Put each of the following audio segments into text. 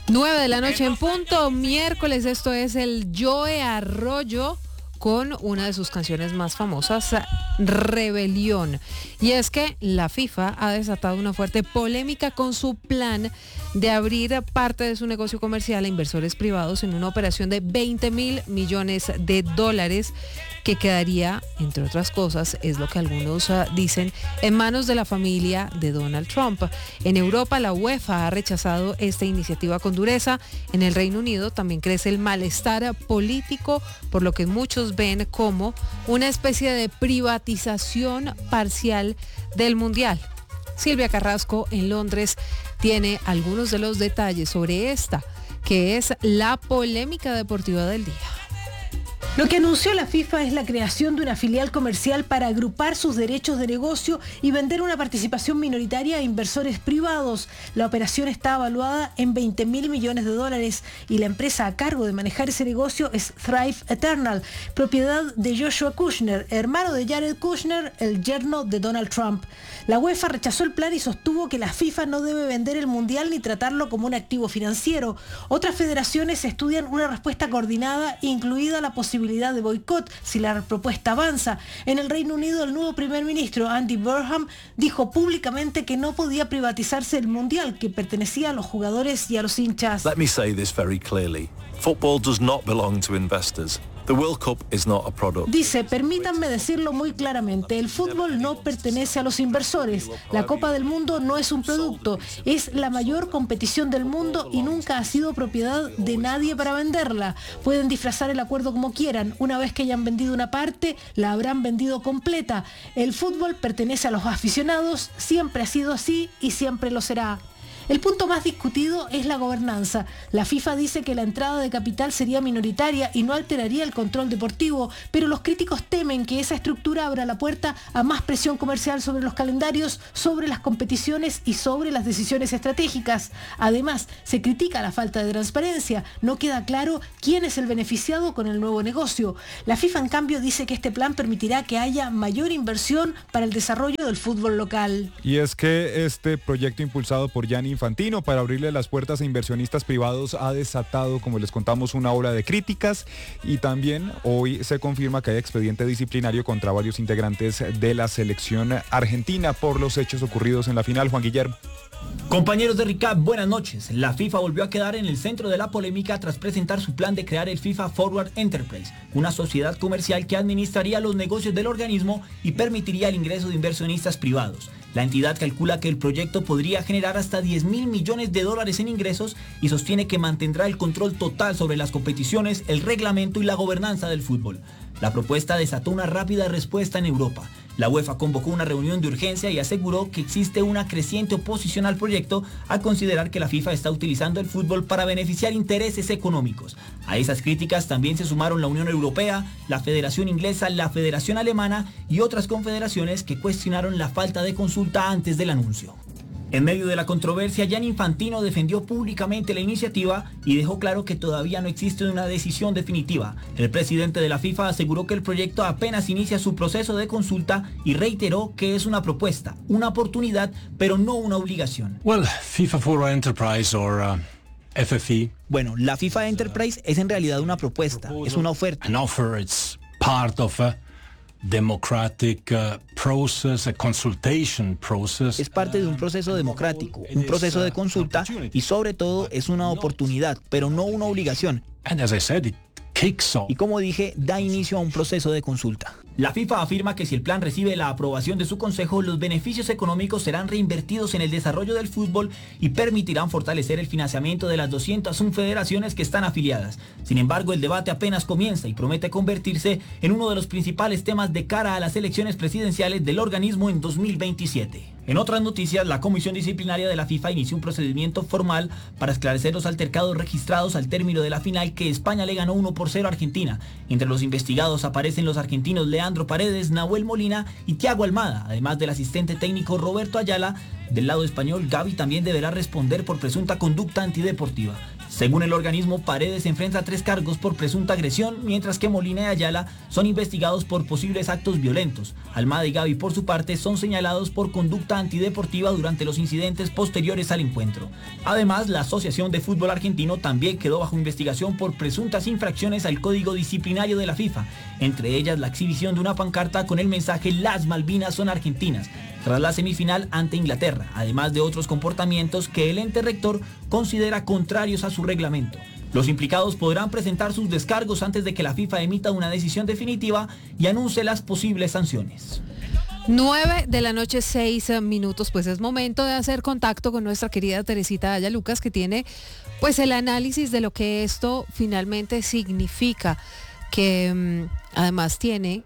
9 de la noche en punto, miércoles. Esto es el Joe Arroyo con una de sus canciones más famosas, Rebelión. Y es que la FIFA ha desatado una fuerte polémica con su plan de abrir parte de su negocio comercial a inversores privados en una operación de 20.000 millones de dólares que quedaría, entre otras cosas, es lo que algunos dicen, en manos de la familia de Donald Trump. En Europa, la UEFA ha rechazado esta iniciativa con dureza. En el Reino Unido también crece el malestar político, por lo que muchos ven como una especie de privatización parcial del Mundial. Silvia Carrasco en Londres tiene algunos de los detalles sobre esta, que es la polémica deportiva del día. Lo que anunció la FIFA es la creación de una filial comercial para agrupar sus derechos de negocio y vender una participación minoritaria a inversores privados. La operación está evaluada en 20.000 millones de dólares y la empresa a cargo de manejar ese negocio es Thrive Eternal, propiedad de Joshua Kushner, hermano de Jared Kushner, el yerno de Donald Trump. La UEFA rechazó el plan y sostuvo que la FIFA no debe vender el Mundial ni tratarlo como un activo financiero. Otras federaciones estudian una respuesta coordinada, incluida la posibilidad de boicot si la propuesta avanza. En el Reino Unido, el nuevo primer ministro Andy Burnham dijo públicamente que no podía privatizarse el Mundial, que pertenecía a los jugadores y a los hinchas. Let me say this very clearly. Football does not belong to investors. The World Cup is not a product. Dice, permítanme decirlo muy claramente, el fútbol no pertenece a los inversores. La Copa del Mundo no es un producto, es la mayor competición del mundo y nunca ha sido propiedad de nadie para venderla. Pueden disfrazar el acuerdo como quieran, una vez que hayan vendido una parte, la habrán vendido completa. El fútbol pertenece a los aficionados, siempre ha sido así y siempre lo será. El punto más discutido es la gobernanza. La FIFA dice que la entrada de capital sería minoritaria y no alteraría el control deportivo, pero los críticos temen que esa estructura abra la puerta a más presión comercial sobre los calendarios, sobre las competiciones y sobre las decisiones estratégicas. Además, se critica la falta de transparencia. No queda claro quién es el beneficiado con el nuevo negocio. La FIFA, en cambio, dice que este plan permitirá que haya mayor inversión para el desarrollo del fútbol local. Y es que este proyecto impulsado por Gianni Infantino para abrirle las puertas a inversionistas privados ha desatado, como les contamos, una ola de críticas y también hoy se confirma que hay expediente disciplinario contra varios integrantes de la selección argentina por los hechos ocurridos en la final. Juan Guillermo. Compañeros de RICAP, buenas noches. La FIFA volvió a quedar en el centro de la polémica tras presentar su plan de crear el FIFA Forward Enterprise, una sociedad comercial que administraría los negocios del organismo y permitiría el ingreso de inversionistas privados. La entidad calcula que el proyecto podría generar hasta 10.000 millones de dólares en ingresos y sostiene que mantendrá el control total sobre las competiciones, el reglamento y la gobernanza del fútbol. La propuesta desató una rápida respuesta en Europa. La UEFA convocó una reunión de urgencia y aseguró que existe una creciente oposición al proyecto al considerar que la FIFA está utilizando el fútbol para beneficiar intereses económicos. A esas críticas también se sumaron la Unión Europea, la Federación Inglesa, la Federación Alemana y otras confederaciones que cuestionaron la falta de consulta antes del anuncio. En medio de la controversia, Gianni Infantino defendió públicamente la iniciativa y dejó claro que todavía no existe una decisión definitiva. El presidente de la FIFA aseguró que el proyecto apenas inicia su proceso de consulta y reiteró que es una propuesta, una oportunidad, pero no una obligación. Well, FIFA Forward Enterprise or FFE. Bueno, la FIFA Enterprise es en realidad una propuesta, es una oferta. An offer, it's part of a democratic process, a consultation process. Es parte de un proceso democrático, un proceso de consulta y sobre todo es una oportunidad, pero no una obligación. And as I said, it kicks off. Y como dije, da inicio a un proceso de consulta. La FIFA afirma que si el plan recibe la aprobación de su consejo, los beneficios económicos serán reinvertidos en el desarrollo del fútbol y permitirán fortalecer el financiamiento de las 201 federaciones que están afiliadas. Sin embargo, el debate apenas comienza y promete convertirse en uno de los principales temas de cara a las elecciones presidenciales del organismo en 2027. En otras noticias, la Comisión Disciplinaria de la FIFA inició un procedimiento formal para esclarecer los altercados registrados al término de la final que España le ganó 1-0 a Argentina. Entre los investigados aparecen los argentinos Leandro Paredes, Nahuel Molina y Thiago Almada, además del asistente técnico Roberto Ayala. Del lado español, Gavi también deberá responder por presunta conducta antideportiva. Según el organismo, Paredes enfrenta 3 cargos por presunta agresión, mientras que Molina y Ayala son investigados por posibles actos violentos. Almada y Gavi, por su parte, son señalados por conducta antideportiva durante los incidentes posteriores al encuentro. Además, la Asociación de Fútbol Argentino también quedó bajo investigación por presuntas infracciones al Código Disciplinario de la FIFA, entre ellas la exhibición de una pancarta con el mensaje "Las Malvinas son argentinas", tras la semifinal ante Inglaterra, además de otros comportamientos que el ente rector considera contrarios a su reglamento. Los implicados podrán presentar sus descargos antes de que la FIFA emita una decisión definitiva y anuncie las posibles sanciones. 9 de la noche, 6 minutos, pues es momento de hacer contacto con nuestra querida Teresita Aya Lucas, que tiene pues el análisis de lo que esto finalmente significa, que además tiene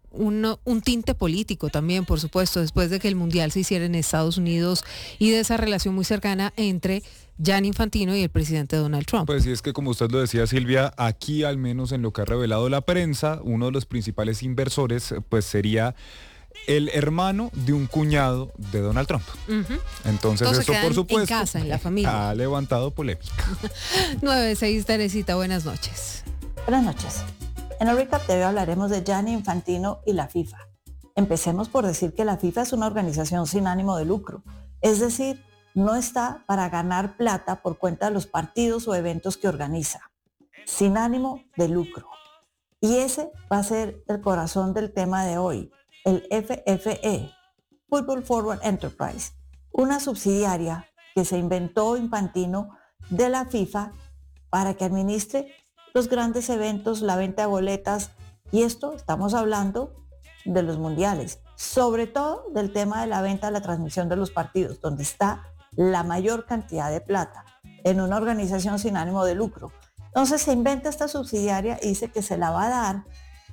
un tinte político también, por supuesto, después de que el Mundial se hiciera en Estados Unidos y de esa relación muy cercana entre Gianni Infantino y el presidente Donald Trump. Pues sí, es que como usted lo decía, Silvia, aquí al menos en lo que ha revelado la prensa, uno de los principales inversores pues sería el hermano de un cuñado de Donald Trump. Entonces esto, por supuesto, en casa, en la familia, ha levantado polémica. 9-6, Teresita, buenas noches. Buenas noches. En el recap de hoy hablaremos de Gianni Infantino y la FIFA. Empecemos por decir que la FIFA es una organización sin ánimo de lucro, es decir, no está para ganar plata por cuenta de los partidos o eventos que organiza. Sin ánimo de lucro. Y ese va a ser el corazón del tema de hoy, el FFE, Football Forward Enterprise, una subsidiaria que se inventó Infantino de la FIFA para que administre los grandes eventos, la venta de boletas, y esto estamos hablando de los mundiales, sobre todo del tema de la venta, la transmisión de los partidos, donde está la mayor cantidad de plata en una organización sin ánimo de lucro. Entonces se inventa esta subsidiaria y dice que se la va a dar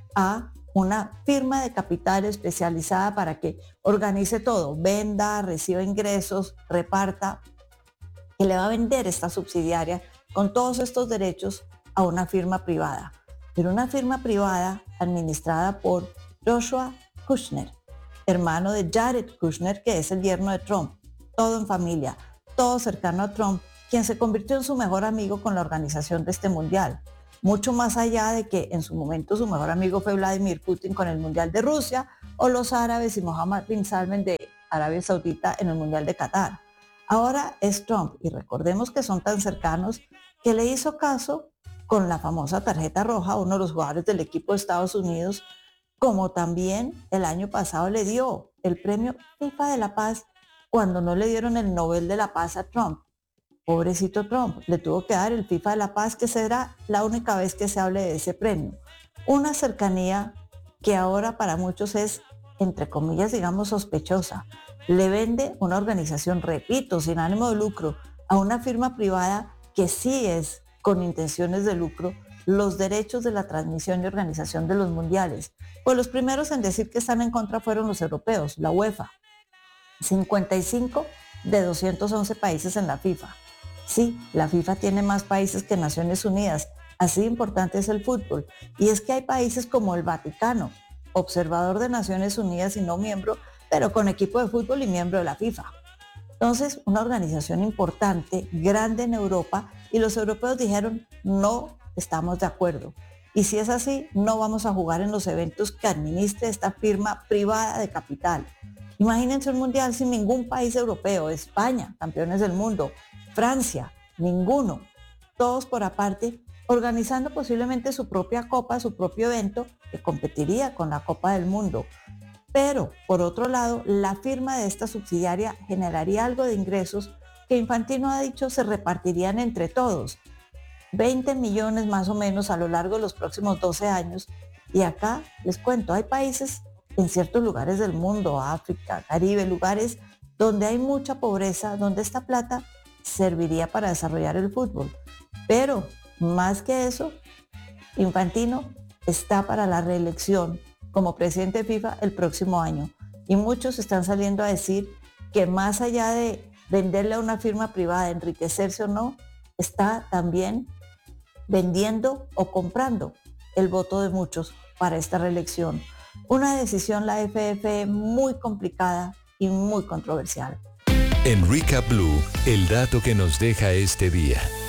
a una firma de capital especializada para que organice todo, venda, reciba ingresos, reparta, que le va a vender esta subsidiaria con todos estos derechos a una firma privada, pero una firma privada administrada por Joshua Kushner, hermano de Jared Kushner, que es el yerno de Trump, todo en familia, todo cercano a Trump, quien se convirtió en su mejor amigo con la organización de este mundial, mucho más allá de que en su momento su mejor amigo fue Vladimir Putin con el Mundial de Rusia, o los árabes y Mohammed bin Salman de Arabia Saudita en el Mundial de Qatar. Ahora es Trump, y recordemos que son tan cercanos que le hizo caso con la famosa tarjeta roja a uno de los jugadores del equipo de Estados Unidos, como también el año pasado le dio el premio FIFA de la Paz cuando no le dieron el Nobel de la Paz a Trump. Pobrecito Trump, le tuvo que dar el FIFA de la Paz, que será la única vez que se hable de ese premio. Una cercanía que ahora para muchos es, entre comillas, digamos, sospechosa. Le vende una organización, repito, sin ánimo de lucro, a una firma privada que sí es con intenciones de lucro, los derechos de la transmisión y organización de los mundiales. Pues los primeros en decir que están en contra fueron los europeos, la UEFA. 55 de 211 países en la FIFA. Sí, la FIFA tiene más países que Naciones Unidas, así importante es el fútbol. Y es que hay países como el Vaticano, observador de Naciones Unidas y no miembro, pero con equipo de fútbol y miembro de la FIFA. Entonces, una organización importante, grande en Europa, y los europeos dijeron, no estamos de acuerdo. Y si es así, no vamos a jugar en los eventos que administre esta firma privada de capital. Imagínense un mundial sin ningún país europeo, España, campeones del mundo, Francia, ninguno, todos por aparte, organizando posiblemente su propia copa, su propio evento, que competiría con la Copa del Mundo. Pero, por otro lado, la firma de esta subsidiaria generaría algo de ingresos que Infantino ha dicho se repartirían entre todos. 20 millones más o menos a lo largo de los próximos 12 años. Y acá, les cuento, hay países en ciertos lugares del mundo, África, Caribe, lugares donde hay mucha pobreza, donde esta plata serviría para desarrollar el fútbol. Pero, más que eso, Infantino está para la reelección como presidente de FIFA el próximo año. Y muchos están saliendo a decir que más allá de venderle a una firma privada, enriquecerse o no, está también vendiendo o comprando el voto de muchos para esta reelección. Una decisión, la FFE, muy complicada y muy controversial. En Recap Blue, el dato que nos deja este día.